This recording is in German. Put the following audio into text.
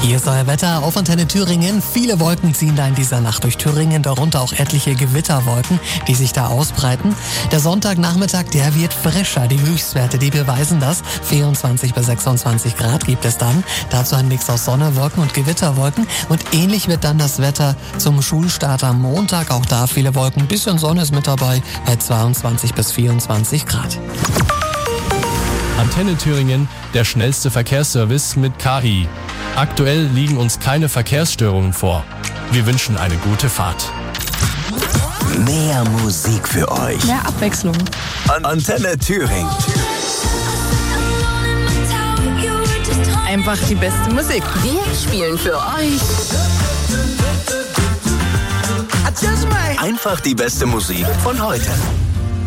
Hier ist euer Wetter auf Antenne Thüringen. Viele Wolken ziehen da in dieser Nacht durch Thüringen, darunter auch etliche Gewitterwolken, die sich da ausbreiten. Der Sonntagnachmittag, der wird frischer. Die Höchstwerte, die beweisen das. 24 bis 26 Grad gibt es dann. Dazu ein Mix aus Sonne, Wolken und Gewitterwolken. Und ähnlich wird dann das Wetter zum Schulstart am Montag. Auch da viele Wolken, ein bisschen Sonne ist mit dabei bei 22 bis 24 Grad. Antenne Thüringen, der schnellste Verkehrsservice mit KI. Aktuell liegen uns keine Verkehrsstörungen vor. Wir wünschen eine gute Fahrt. Mehr Musik für euch. Mehr Abwechslung. Antenne Thüringen. Einfach die beste Musik. Wir spielen für euch Einfach die beste Musik von heute.